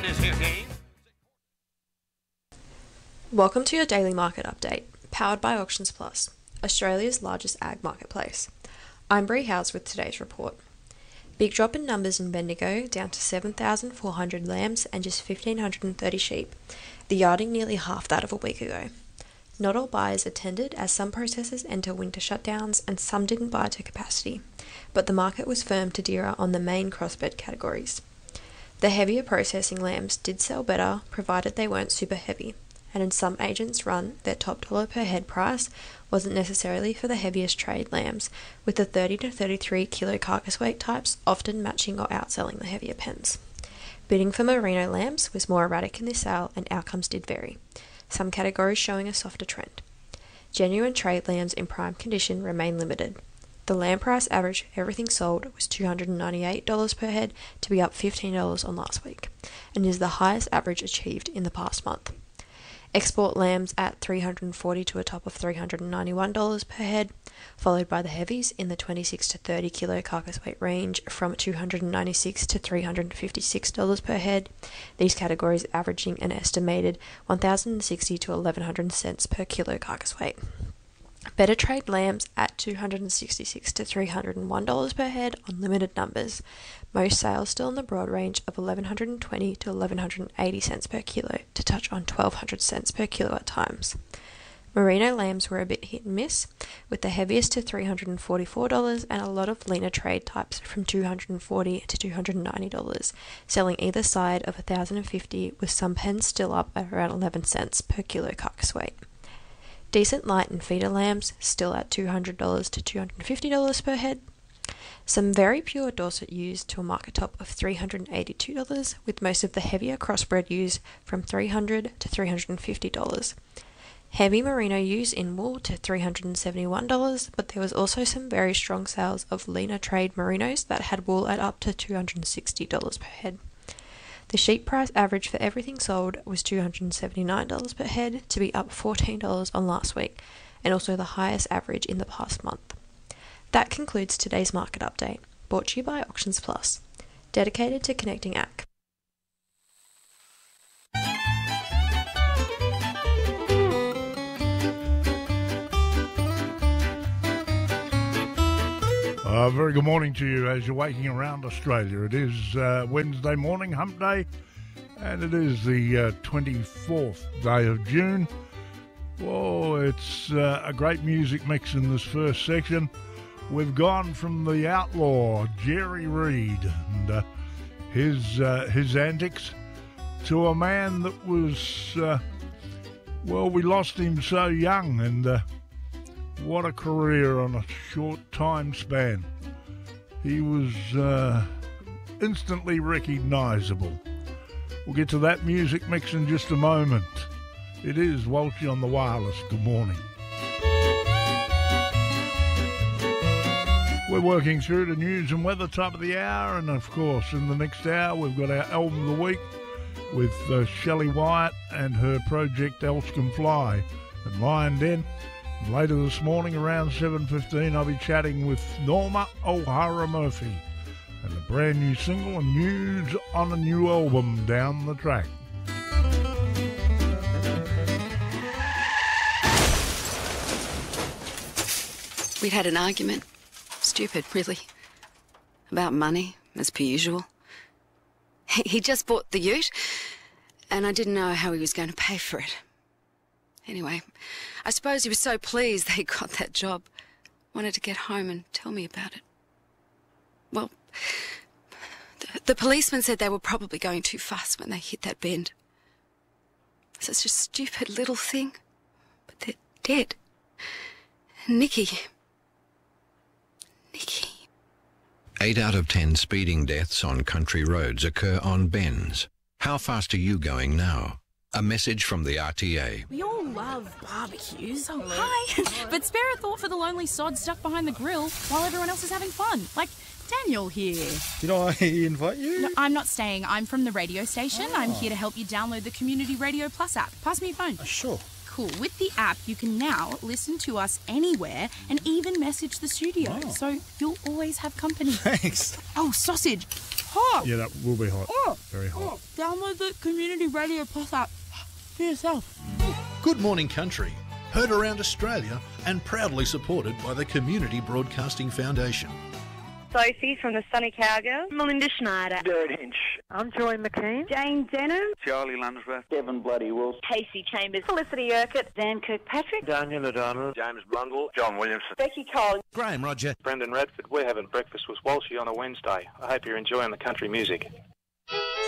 Welcome to your daily market update, powered by Auctions Plus, Australia's largest ag marketplace. I'm Bree Howes with today's report. Big drop in numbers in Bendigo, down to 7,400 lambs and just 1,530 sheep, the yarding nearly half that of a week ago. Not all buyers attended as some processors enter winter shutdowns and some didn't buy to capacity, but the market was firm to dearer on the main crossbred categories. The heavier processing lambs did sell better, provided they weren't super heavy, and in some agents' run, their top dollar per head price wasn't necessarily for the heaviest trade lambs, with the 30 to 33 kilo carcass weight types often matching or outselling the heavier pens. Bidding for merino lambs was more erratic in this sale and outcomes did vary, some categories showing a softer trend. Genuine trade lambs in prime condition remain limited. The lamb price average for everything sold was $298 per head, to be up $15 on last week, and is the highest average achieved in the past month. Export lambs at $340 to a top of $391 per head, followed by the heavies in the 26 to 30 kilo carcass weight range from $296 to $356 per head, these categories averaging an estimated $1,060 to $1,100 per kilo carcass weight. Better trade lambs at $266 to $301 per head on limited numbers. Most sales still in the broad range of $1,120 to $1,180 per kilo, to touch on $1,200 per kilo at times. Merino lambs were a bit hit and miss, with the heaviest to $344 and a lot of leaner trade types from $240 to $290, selling either side of $1,050, with some pens still up at around 11 cents per kilo carcass weight. Decent light and feeder lambs still at $200 to $250 per head. Some very pure Dorset ewes to a market top of $382, with most of the heavier crossbred ewes from $300 to $350. Heavy merino ewes in wool to $371, but there was also some very strong sales of leaner trade merinos that had wool at up to $260 per head. The sheep price average for everything sold was $279 per head, to be up $14 on last week, and also the highest average in the past month. That concludes today's market update, brought to you by Auctions Plus, dedicated to connecting ag. Very good morning to you as you're waking around Australia. It is Wednesday morning, hump day, and it is the 24th day of June. Whoa, it's a great music mix in this first section. We've gone from the outlaw, Jerry Reed, and his antics, to a man that was, we lost him so young, and what a career on a short time span. He was instantly recognisable. We'll get to that music mix in just a moment. It is Walshy on the wireless. Good morning. We're working through the news and weather type of the hour, and of course in the next hour we've got our album of the week with Shelley Wyatt and her project Else Can Fly and Lion Den. Later this morning around 7:15 I'll be chatting with Norma O'Hara Murphy and a brand new single and news on a new album down the track. We'd had an argument. Stupid, really. About money, as per usual. He just bought the ute, and I didn't know how he was going to pay for it. Anyway, I suppose he was so pleased that he got that job. Wanted to get home and tell me about it. Well, the policeman said they were probably going too fast when they hit that bend. Such a stupid little thing. But they're dead. Nicky. 8 out of 10 speeding deaths on country roads occur on bends. How fast are you going now? A message from the RTA. We all love barbecues. Oh, hi. But spare a thought for the lonely sod stuck behind the grill while everyone else is having fun. Like Daniel here. Did I invite you? No, I'm not staying. I'm from the radio station. Oh. I'm here to help you download the Community Radio Plus app. Pass me your phone. Sure. Cool. With the app, you can now listen to us anywhere and even message the studio. Oh. So you'll always have company. Thanks. Oh, sausage. hot. Yeah, that will be hot. Oh. Very hot. Download the Community Radio Plus app for yourself. Good Morning Country, heard around Australia and proudly supported by the Community Broadcasting Foundation. Sophie from the Sunny Cowgirls. Melinda Schneider. Derek Hinch. I'm Joy McKean. Jane Denham. Charlie Lunsworth. Kevin Bloody Wolf. Casey Chambers. Felicity Urquhart. Dan Kirkpatrick. Daniel O'Donnell. James Blundell. John Williamson. Becky Cole. Graham Roger. Brendan Redford. We're having breakfast with Walshy on a Wednesday. I hope you're enjoying the country music.